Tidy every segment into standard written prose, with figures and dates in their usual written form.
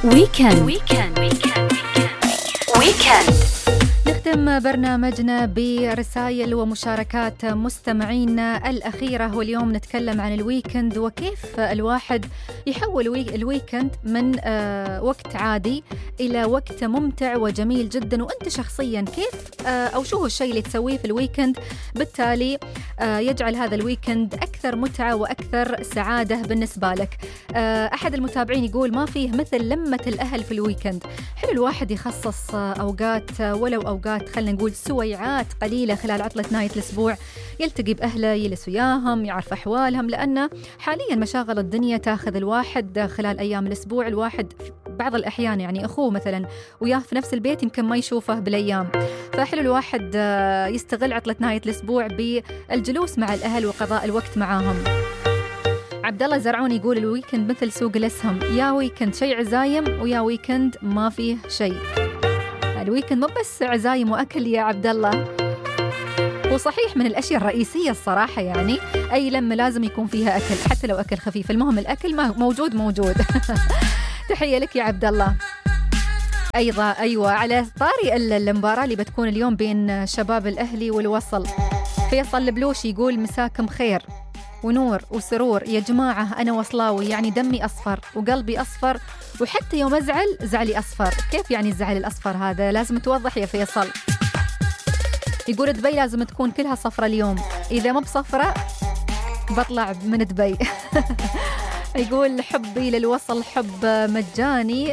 ويكند. نختم برنامجنا برسائل ومشاركات مستمعينا الأخيرة، واليوم نتكلم عن الويكند وكيف الواحد يحول الويكند من وقت عادي إلى وقت ممتع وجميل جدا. وأنت شخصيا كيف أو شو هو الشيء اللي تسويه في الويكند بالتالي يجعل هذا الويكند أكثر متعة وأكثر سعادة بالنسبة لك؟ أحد المتابعين يقول ما فيه مثل لمة الأهل في الويكند. حلو الواحد يخصص أوقات ولو أوقات خلنا نقول سويعات قليلة خلال عطلة نهاية الأسبوع يلتقي بأهله، يجلس وياهم، يعرف أحوالهم، لأن حاليا مشاغل الدنيا تاخذ الواحد خلال أيام الأسبوع. الواحد بعض الأحيان يعني أخوه مثلا وياه في نفس البيت يمكن ما يشوفه بالأيام، فحلو الواحد يستغل عطلة نهاية الأسبوع بالجلوس مع الأهل وقضاء الوقت معاهم. عبد الله زرعون يقول الويكند مثل سوق الأسهم، يا ويكند شيء عزايم ويا ويكند ما فيه شيء. الويكند مو بس عزايم وأكل يا عبد الله، وصحيح من الأشياء الرئيسية الصراحة، يعني أي لمة لازم يكون فيها أكل حتى لو أكل خفيف، المهم الأكل موجود. تحية لك يا عبد الله. أيوة على طاري المباراة اللي بتكون اليوم بين شباب الأهلي والوصل، فيصل البلوشي يقول مساكم خير ونور وسرور يا جماعة، أنا وصلاوي يعني دمي أصفر وقلبي أصفر وحتى يوم أزعل زعلي أصفر. كيف يعني الزعل الأصفر هذا؟ لازم توضح يا فيصل. يقول دبي لازم تكون كلها صفرة اليوم، إذا ما بصفرة بطلع من دبي. يقول حبي للوصل حب مجاني،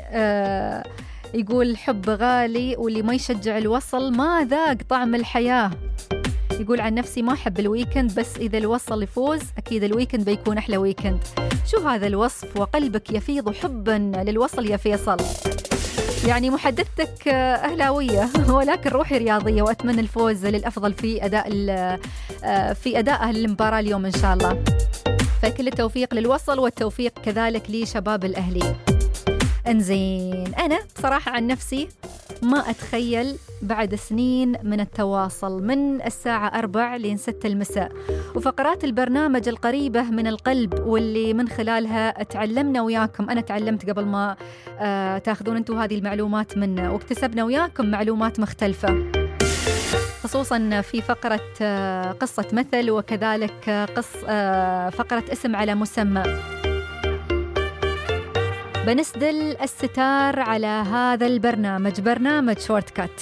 يقول حب غالي واللي ما يشجع الوصل ما ذاق طعم الحياة. يقول عن نفسي ما أحب الويكند، بس إذا الوصل يفوز أكيد الويكند بيكون أحلى ويكند. شو هذا الوصف؟ وقلبك يفيض حبا للوصل يا فيصل. يعني محدثتك أهلاوية ولكن روحي رياضية، وأتمنى الفوز للأفضل في أداء المباراة اليوم إن شاء الله. فكل التوفيق للوصل والتوفيق كذلك لشباب الأهلي. انزين، أنا بصراحة عن نفسي ما أتخيل بعد سنين من التواصل من الساعة 4 لين 6 المساء وفقرات البرنامج القريبة من القلب واللي من خلالها تعلمنا وياكم. أنا تعلمت قبل ما تاخذون أنتوا هذه المعلومات منا، واكتسبنا وياكم معلومات مختلفة، خصوصا في فقرة قصة مثل، وكذلك فقرة اسم على مسمى. بنسدل الستار على هذا البرنامج، برنامج شورت كات،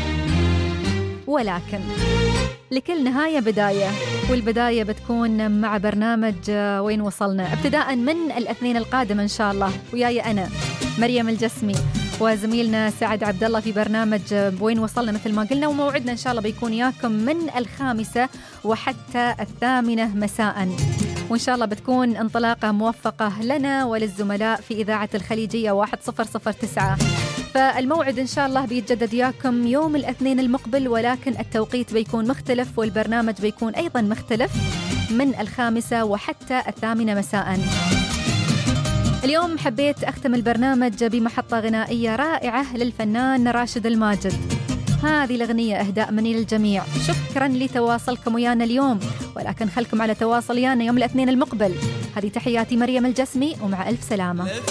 ولكن لكل نهاية بداية، والبداية بتكون مع برنامج وين وصلنا ابتداء من الاثنين القادم إن شاء الله، وياي أنا مريم الجسمي وزميلنا سعد عبد الله في برنامج وين وصلنا مثل ما قلنا، وموعدنا إن شاء الله بيكون ياكم من 5 وحتى 8 مساء، وإن شاء الله بتكون انطلاقة موفقة لنا وللزملاء في إذاعة الخليجية 1009. فالموعد إن شاء الله بيتجدد ياكم يوم الاثنين المقبل، ولكن التوقيت بيكون مختلف والبرنامج بيكون أيضا مختلف من 5 وحتى 8 مساء. اليوم حبيت أختم البرنامج بمحطة غنائية رائعة للفنان راشد الماجد. هذه الأغنية أهداء مني للجميع. شكرا لتواصلكم ويانا اليوم، ولكن خلكم على تواصل ويانا يوم الاثنين المقبل. هذه تحياتي مريم الجسمي، ومع ألف سلامة.